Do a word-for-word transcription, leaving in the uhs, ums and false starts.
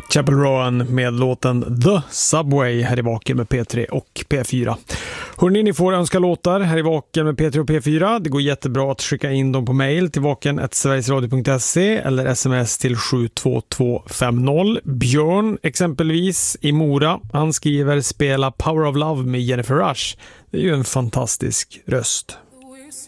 Chapel Rowan med låten The Subway här i Vaken med P tre och P fyra. Hörrni, ni får önska låtar här i Vaken med P tre och P fyra. Det går jättebra att skicka in dem på mail till vaken at sverigesradio punkt se eller sms till sju två två fem noll. Björn exempelvis i Mora, han skriver spela Power of Love med Jennifer Rush. Det är ju en fantastisk röst.